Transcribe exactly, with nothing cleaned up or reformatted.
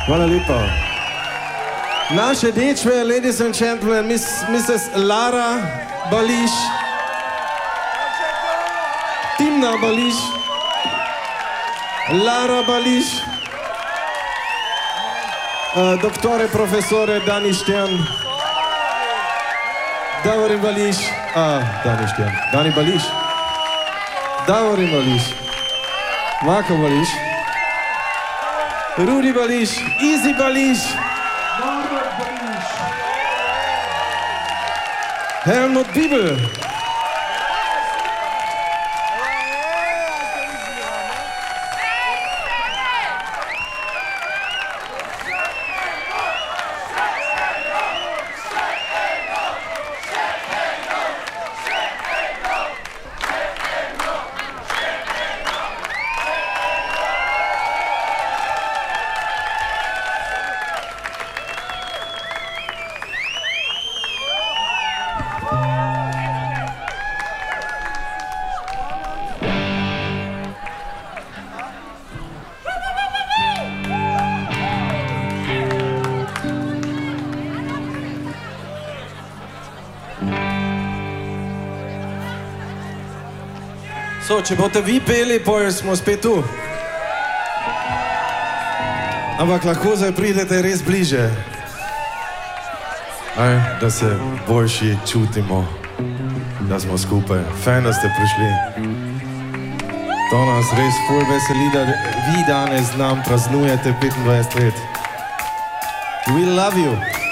Hvala lepa. Naše dečve, ladies and gentlemen, miss, missus Lara Bališ, Timna Bališ, Lara Bališ, uh, doktore, profesore Dani Štern, Davorin Bališ, a, Dani Štern, Dani Bališ, Davorin Bališ, Mako Bališ, Rudi Bališ, Izi Bališ, Norbert Bališ, Helmut Bibel, So, če boste vi peli, potem smo spet tu. Ampak lahko zdaj pridete res bliže. Aj, da se boljši čutimo, da smo skupaj. Fajn, da ste prišli. To nas res ful veseli, da vi danes nam praznujete petindvajset let. We love you.